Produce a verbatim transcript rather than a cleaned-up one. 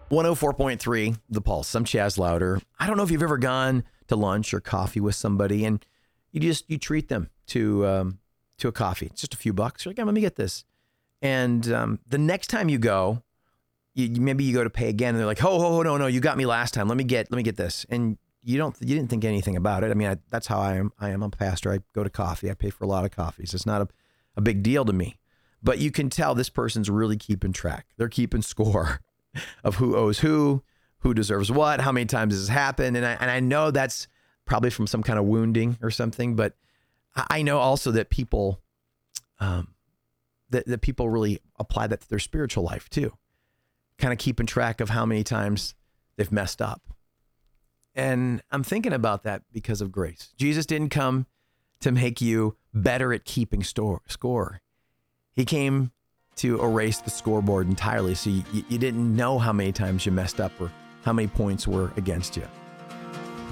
one oh four point three, The Pulse. I'm Chaz Louder. I don't know if you've ever gone to lunch or coffee with somebody and you just, you treat them to um, to a coffee. It's just a few bucks. You're like, oh, let me get this. And um, the next time you go, you, you- maybe you go to pay again and they're like, oh, oh, oh, no, no, you got me last time. Let me get, let me get this. And you don't, you didn't think anything about it. I mean, I, that's how I am. I am a pastor. I go to coffee. I pay for a lot of coffees. It's not a, a big deal to me. But you can tell this person's really keeping track. They're keeping score of who owes who, who deserves what, how many times this has happened. And I, and I know that's probably from some kind of wounding or something, but I I know also that people, um, that, that people really apply that to their spiritual life too. Kind of keeping track of how many times they've messed up. And I'm thinking about that because of grace. Jesus didn't come to make you better at keeping store, score. He came to erase the scoreboard entirely so you, you didn't know how many times you messed up or how many points were against you.